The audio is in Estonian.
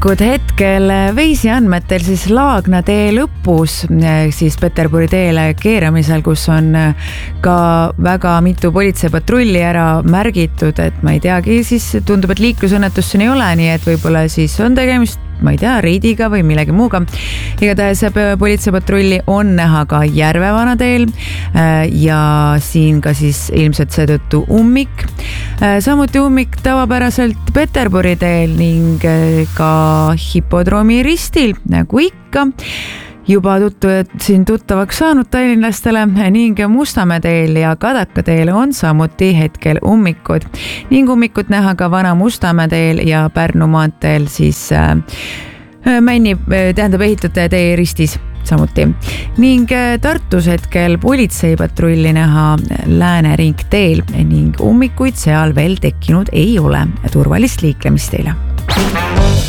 ummikud hetkel Veisi andmetel siis Laagna tee lõpus, siis Peterburi teele keeramisel, kus on ka väga mitu politseipatrulli ära märgitud, et ma ei teagi, siis tundub, et liiklusõnnetust siin ei ole, nii et võib-olla siis on tegemist, ma ei tea, reidiga või millegi muuga. Igatahes politseipatrulli on näha ka Järvevana teel ja siin ka siis ilmselt seetõttu ummik. Samuti ummik tavapäraselt Peterburi teel ning ka hipodroomi ristil, nagu ikka. Juba tuttavaks saanud tallinlastele ning Mustamäe teel ja Kadaka teel on samuti hetkel ummikud. Ning ummikut näha ka Vana Mustamäe teel ja Pärnu maanteel siis ehitute tee ristis samuti. Ning Tartus hetkel politseipatrulli näha Lääne ringteel ning ummikuid seal veel tekkinud ei ole. Turvalist liiklemist teile!